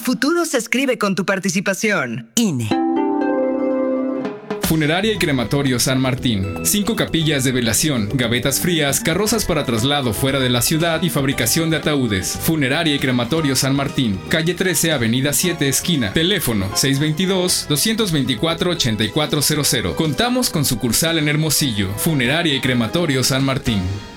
futuro se escribe con tu participación. INE. Funeraria y Crematorio San Martín. 5 capillas de velación, gavetas frías, carrozas para traslado fuera de la ciudad y fabricación de ataúdes. Funeraria y Crematorio San Martín. Calle 13, Avenida 7, esquina. Teléfono 622-224-8400. Contamos con sucursal en Hermosillo. Funeraria y Crematorio San Martín.